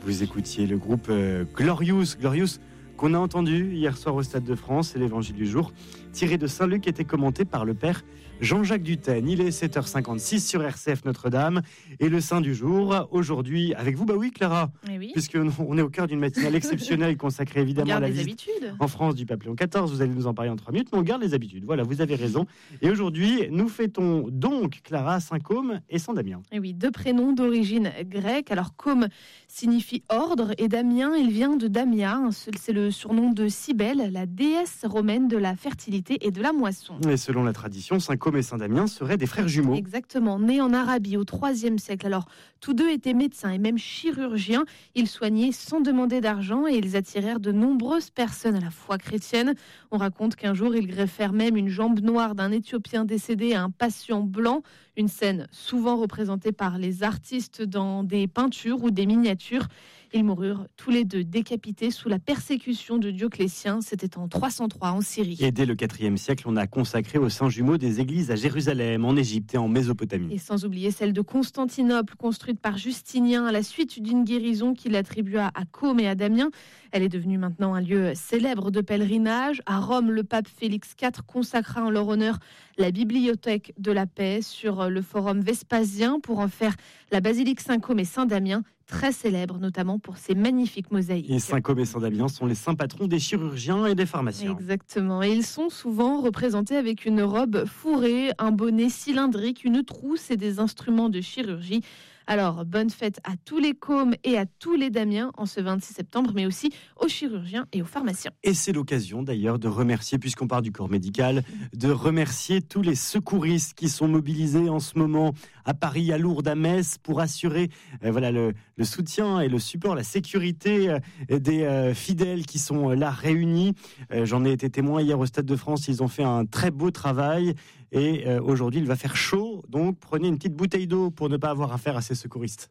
Vous écoutiez le groupe Glorious qu'on a entendu hier soir au Stade de France, et l'évangile du jour tiré de Saint-Luc était commenté par le père Jean-Jacques Dutène. Il est 7h56 sur RCF Notre-Dame et le Saint du jour aujourd'hui avec vous. Bah oui Clara, oui. Puisqu'on est au cœur d'une matinale exceptionnelle consacrée évidemment à la visite en France du pape Léon XIV. Vous allez nous en parler en 3 minutes, mais on garde les habitudes. Voilà, vous avez raison. Et aujourd'hui, nous fêtons donc Clara, Saint Côme et Saint Damien. Et oui, 2 prénoms d'origine grecque. Alors Côme signifie ordre et Damien, il vient de Damia. C'est le surnom de Cybèle, la déesse romaine de la fertilité et de la moisson. Et selon la tradition, Saint Côme et Saint Damien seraient des frères jumeaux. Exactement, nés en Arabie au IIIe siècle. Alors, tous deux étaient médecins et même chirurgiens. Ils soignaient sans demander d'argent et ils attirèrent de nombreuses personnes à la foi chrétienne. On raconte qu'un jour, ils greffèrent même une jambe noire d'un Éthiopien décédé à un patient blanc. Une scène souvent représentée par les artistes dans des peintures ou des miniatures. Ils moururent tous les deux décapités sous la persécution de Dioclétien. C'était en 303 en Syrie. Et dès le IVe siècle, on a consacré aux saints jumeaux des églises à Jérusalem, en Égypte et en Mésopotamie. Et sans oublier celle de Constantinople, construite par Justinien à la suite d'une guérison qu'il attribua à Côme et à Damien. Elle est devenue maintenant un lieu célèbre de pèlerinage. À Rome, le pape Félix IV consacra en leur honneur la bibliothèque de la paix sur le forum Vespasien pour en faire la basilique Saint-Côme et Saint-Damien, très célèbre notamment pour ses magnifiques mosaïques. Et Saint Côme et Saint Damien sont les saints patrons des chirurgiens et des pharmaciens. Exactement, et ils sont souvent représentés avec une robe fourrée, un bonnet cylindrique, une trousse et des instruments de chirurgie. Alors, bonne fête à tous les Cômes et à tous les Damiens en ce 26 septembre, mais aussi aux chirurgiens et aux pharmaciens. Et c'est l'occasion d'ailleurs de remercier, puisqu'on parle du corps médical, de remercier tous les secouristes qui sont mobilisés en ce moment à Paris, à Lourdes, à Metz, pour assurer le soutien et le support, la sécurité des fidèles qui sont là réunis. J'en ai été témoin hier au Stade de France, ils ont fait un très beau travail. Et aujourd'hui, il va faire chaud, donc prenez une petite bouteille d'eau pour ne pas avoir affaire à ces secouristes.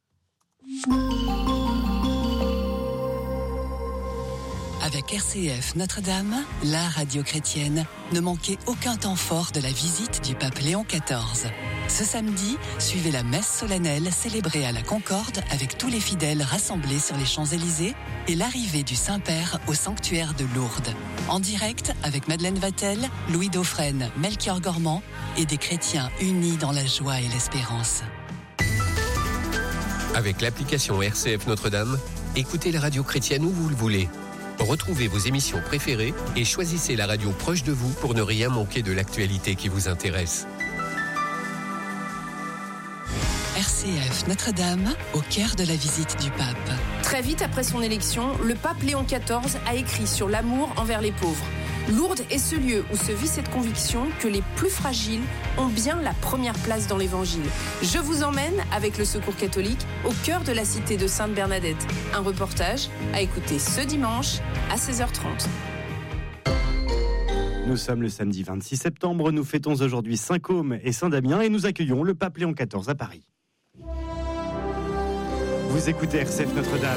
Avec RCF Notre-Dame, la radio chrétienne, ne manquez aucun temps fort de la visite du pape Léon XIV. Ce samedi, suivez la messe solennelle célébrée à la Concorde avec tous les fidèles rassemblés sur les Champs-Élysées et l'arrivée du Saint-Père au sanctuaire de Lourdes. En direct avec Madeleine Vatel, Louis Dauphren, Melchior Gormand et des chrétiens unis dans la joie et l'espérance. Avec l'application RCF Notre-Dame, écoutez la radio chrétienne où vous le voulez. Retrouvez vos émissions préférées et choisissez la radio proche de vous pour ne rien manquer de l'actualité qui vous intéresse. RCF Notre-Dame, au cœur de la visite du pape. Très vite après son élection, le pape Léon XIV a écrit sur l'amour envers les pauvres. Lourdes est ce lieu où se vit cette conviction que les plus fragiles ont bien la première place dans l'évangile. Je vous emmène, avec le Secours catholique, au cœur de la cité de Sainte-Bernadette. Un reportage à écouter ce dimanche à 16h30. Nous sommes le samedi 26 septembre, nous fêtons aujourd'hui Saint Côme et Saint Damien et nous accueillons le pape Léon XIV à Paris. Vous écoutez RCF Notre-Dame.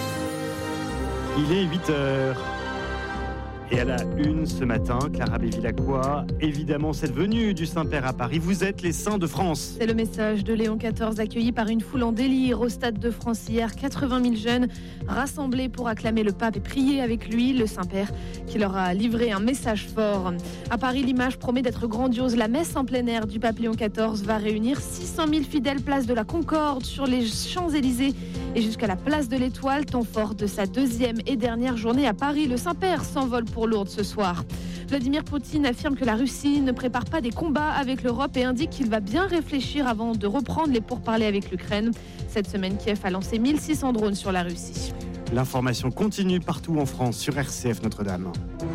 Il est 8h. Et à la une ce matin, Clara Bévilacqua, évidemment cette venue du Saint-Père à Paris, vous êtes les saints de France. C'est le message de Léon XIV accueilli par une foule en délire au Stade de France hier. 80 000 jeunes rassemblés pour acclamer le pape et prier avec lui, le Saint-Père, qui leur a livré un message fort. À Paris, l'image promet d'être grandiose. La messe en plein air du pape Léon XIV va réunir 600 000 fidèles place de la Concorde sur les Champs-Élysées et jusqu'à la place de l'Étoile, temps fort de sa deuxième et dernière journée à Paris. Le Saint-Père s'envole pour Lourdes ce soir. Vladimir Poutine affirme que la Russie ne prépare pas des combats avec l'Europe et indique qu'il va bien réfléchir avant de reprendre les pourparlers avec l'Ukraine. Cette semaine, Kiev a lancé 1600 drones sur la Russie. L'information continue partout en France sur RCF Notre-Dame.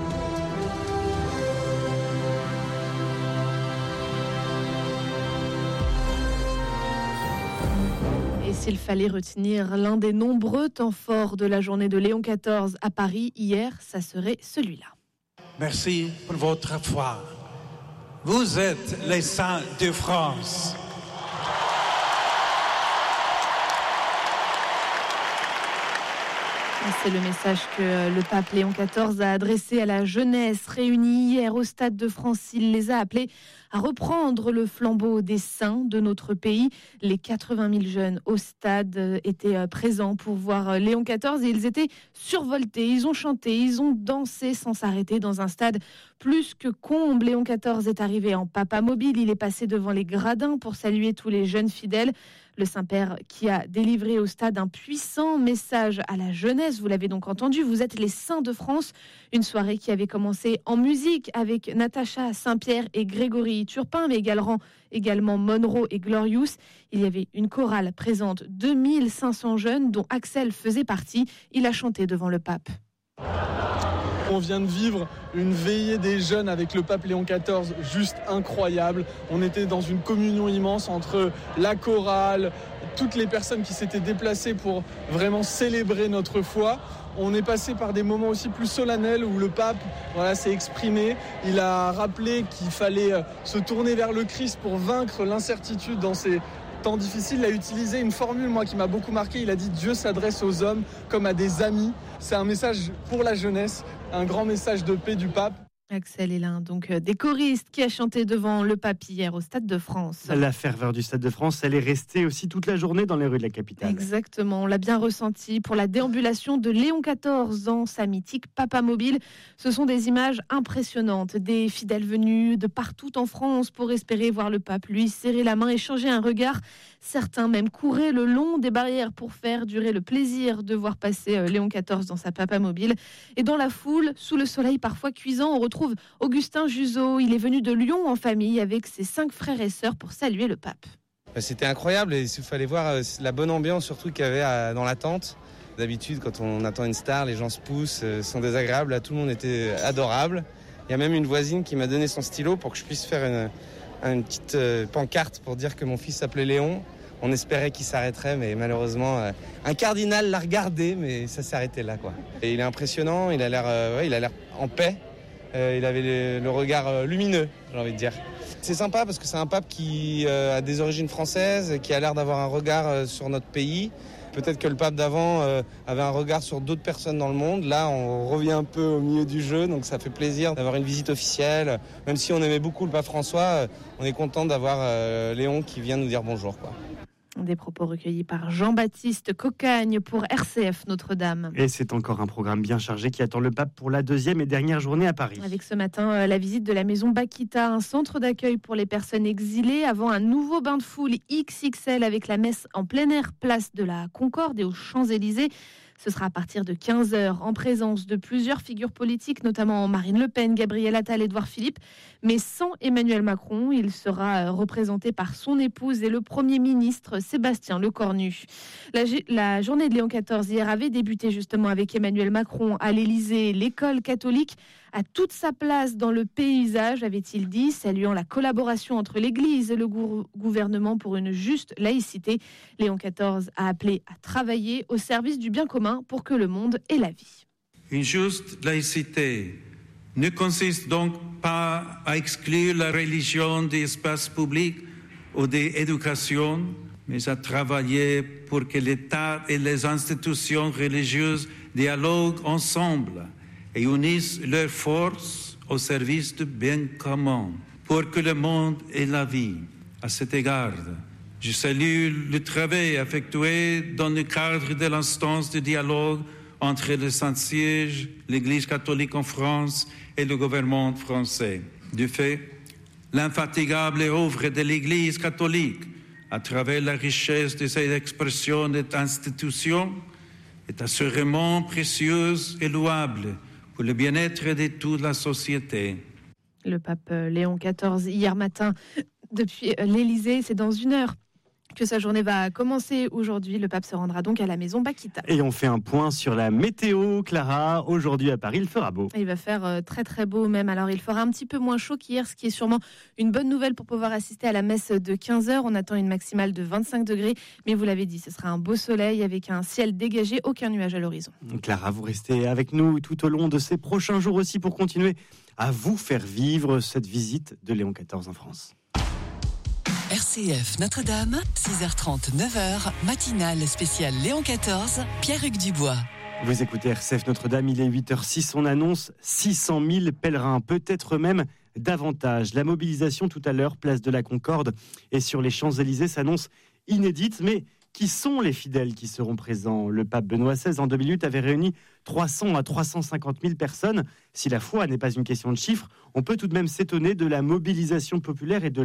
Et s'il fallait retenir l'un des nombreux temps forts de la journée de Léon XIV à Paris hier, ça serait celui-là. Merci pour votre foi. Vous êtes les saints de France. C'est le message que le pape Léon XIV a adressé à la jeunesse réunie hier au Stade de France. Il les a appelés à reprendre le flambeau des saints de notre pays. Les 80 000 jeunes au stade étaient présents pour voir Léon XIV et ils étaient survoltés. Ils ont chanté, ils ont dansé sans s'arrêter dans un stade plus que comble. Léon XIV est arrivé en papa mobile. Il est passé devant les gradins pour saluer tous les jeunes fidèles. Le Saint-Père qui a délivré au stade un puissant message à la jeunesse. Vous l'avez donc entendu, vous êtes les saints de France. Une soirée qui avait commencé en musique avec Natacha Saint-Pierre et Grégory Turpin, mais également Monroe et Glorious. Il y avait une chorale présente, 2500 jeunes dont Axel faisait partie. Il a chanté devant le pape. On vient de vivre une veillée des jeunes avec le pape Léon XIV, juste incroyable. On était dans une communion immense entre la chorale, toutes les personnes qui s'étaient déplacées pour vraiment célébrer notre foi. On est passé par des moments aussi plus solennels où le pape s'est exprimé. Il a rappelé qu'il fallait se tourner vers le Christ pour vaincre l'incertitude dans ces temps difficiles. Il a utilisé une formule qui m'a beaucoup marqué. Il a dit « Dieu s'adresse aux hommes comme à des amis ». C'est un message pour la jeunesse, un grand message de paix du pape. Axel est l'un des choristes qui a chanté devant le pape hier au Stade de France. La ferveur du Stade de France, elle est restée aussi toute la journée dans les rues de la capitale. Exactement, on l'a bien ressenti pour la déambulation de Léon XIV dans sa mythique Papa Mobile. Ce sont des images impressionnantes, des fidèles venus de partout en France pour espérer voir le pape lui serrer la main, échanger un regard. Certains même couraient le long des barrières pour faire durer le plaisir de voir passer Léon XIV dans sa Papa Mobile. Et dans la foule, sous le soleil parfois cuisant, on retrouve Augustin Juzo. Il est venu de Lyon en famille avec ses 5 frères et sœurs pour saluer le pape. C'était incroyable et il fallait voir la bonne ambiance surtout qu'il y avait dans l'attente. D'habitude, quand on attend une star, les gens se poussent, sont désagréables. Là, tout le monde était adorable. Il y a même une voisine qui m'a donné son stylo pour que je puisse faire une petite pancarte pour dire que mon fils s'appelait Léon. On espérait qu'il s'arrêterait, mais malheureusement, un cardinal l'a regardé, mais ça s'est arrêté là, quoi. Et il est impressionnant, il a l'air en paix. Il avait le regard lumineux, j'ai envie de dire. C'est sympa parce que c'est un pape qui a des origines françaises, qui a l'air d'avoir un regard sur notre pays. Peut-être que le pape d'avant avait un regard sur d'autres personnes dans le monde. Là, on revient un peu au milieu du jeu, donc ça fait plaisir d'avoir une visite officielle. Même si on aimait beaucoup le pape François, on est content d'avoir Léon qui vient nous dire bonjour, quoi. Des propos recueillis par Jean-Baptiste Cocagne pour RCF Notre-Dame. Et c'est encore un programme bien chargé qui attend le pape pour la 2e et dernière journée à Paris. Avec ce matin la visite de la maison Bakita, un centre d'accueil pour les personnes exilées, avant un nouveau bain de foule XXL avec la messe en plein air, place de la Concorde et aux Champs-Élysées. Ce sera à partir de 15h en présence de plusieurs figures politiques, notamment Marine Le Pen, Gabriel Attal, Édouard Philippe. Mais sans Emmanuel Macron, il sera représenté par son épouse et le Premier ministre Sébastien Lecornu. La journée de Léon XIV hier avait débuté justement avec Emmanuel Macron à l'Élysée. L'école catholique a toute sa place dans le paysage, avait-il dit, saluant la collaboration entre l'Église et le gouvernement pour une juste laïcité. Léon XIV a appelé à travailler au service du bien commun pour que le monde ait la vie. Une juste laïcité ne consiste donc pas à exclure la religion des espaces publics ou des éducations, mais à travailler pour que l'État et les institutions religieuses dialoguent ensemble et unissent leurs forces au service du bien commun, pour que le monde ait la vie. À cet égard, je salue le travail effectué dans le cadre de l'instance de dialogue entre le Saint-Siège, l'Église catholique en France et le gouvernement français. Du fait, l'infatigable œuvre de l'Église catholique, à travers la richesse de ses expressions et institutions, est assurément précieuse et louable pour le bien-être de toute la société. Le pape Léon XIV, hier matin, depuis l'Élysée, c'est dans 1 heure que sa journée va commencer. Aujourd'hui, le pape se rendra donc à la maison Bakita. Et on fait un point sur la météo, Clara. Aujourd'hui à Paris, il fera beau. Il va faire très très beau même. Alors il fera un petit peu moins chaud qu'hier, ce qui est sûrement une bonne nouvelle pour pouvoir assister à la messe de 15h. On attend une maximale de 25 degrés. Mais vous l'avez dit, ce sera un beau soleil avec un ciel dégagé, aucun nuage à l'horizon. Clara, vous restez avec nous tout au long de ces prochains jours aussi pour continuer à vous faire vivre cette visite de Léon XIV en France. RCF Notre-Dame, 6h30, 9h, matinale spéciale Léon XIV, Pierre-Hugues Dubois. Vous écoutez RCF Notre-Dame, il est 8h06, on annonce 600 000 pèlerins, peut-être même davantage. La mobilisation tout à l'heure, place de la Concorde et sur les Champs-Élysées s'annonce inédite, mais qui sont les fidèles qui seront présents ? Le pape Benoît XVI, en 2 minutes, avait réuni 300 à 350 000 personnes. Si la foi n'est pas une question de chiffres, on peut tout de même s'étonner de la mobilisation populaire et de